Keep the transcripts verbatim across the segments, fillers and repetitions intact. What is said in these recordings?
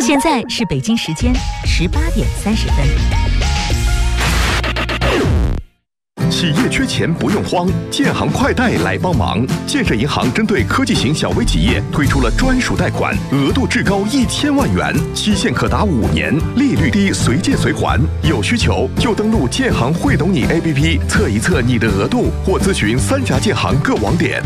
现在是北京时间十八点三十分。 企业缺钱不用慌，建行快贷来帮忙。建设银行针对科技型小微企业推出了专属贷款，额度至高一千万元，期限可达五年，利率低，随借随还。有需求就登录建行会懂你 A P P 测一测你的额度，或咨询三家建行各网点。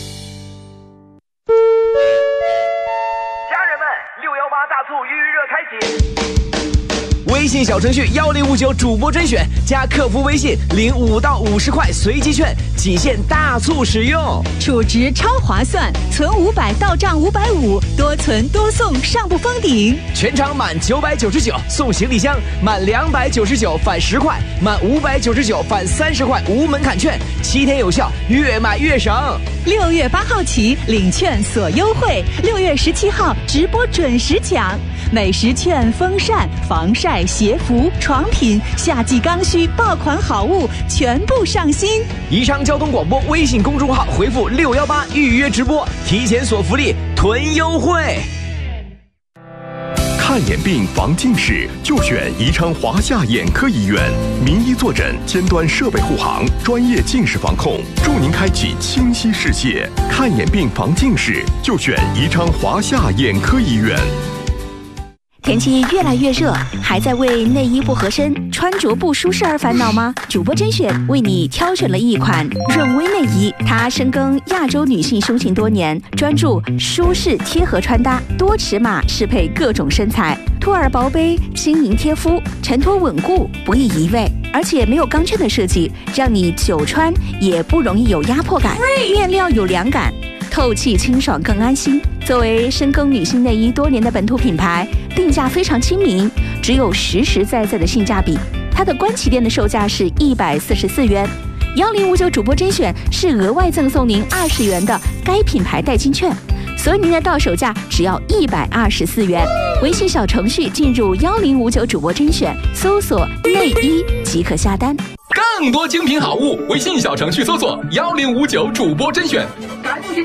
家人们，六幺八大促预热开启。 微信小程序幺零五九主播甄选加客服微信领五到五十块随机券，仅限大促使用， 储值超划算，存五百到账五百五，多存多送，上不封顶。 全场满九百九十九送行李箱，满两百九十九返十块，满五百九十九返三十块无门槛券，七天有效，越买越省。 六月八号起领券锁优惠，六月十七号直播准时抢，美食券、风扇、防晒、鞋服、床品、夏季刚需爆款好物全部上新。 宜昌交通广播微信公众号回复六幺八预约直播，提前锁福利，囤优惠。 看眼病防近视就选宜昌华夏眼科医院，名医坐诊，尖端设备护航，专业近视防控，助您开启清晰视线。看眼病防近视就选宜昌华夏眼科医院。 天气越来越热，还在为内衣不合身、穿着不舒适而烦恼吗？主播甄选为你挑选了一款润微内衣，它深耕亚洲女性胸型多年，专注舒适贴合穿搭，多尺码适配各种身材，托儿薄杯，轻盈贴肤，承托稳固，不易移位，而且没有钢圈的设计，让你久穿也不容易有压迫感，面料有凉感，透气清爽更安心。作为深耕女性内衣多年的本土品牌，定价非常亲民，只有实实在在的性价比。它的官旗店的售价是一百四十四元，幺零五九主播甄选是额外赠送您二十元的该品牌代金券，所以您的到手价只要一百二十四元。微信小程序进入幺零五九主播甄选，搜索内衣即可下单。 更多精品好物，微信小程序搜索幺零五九主播甄选。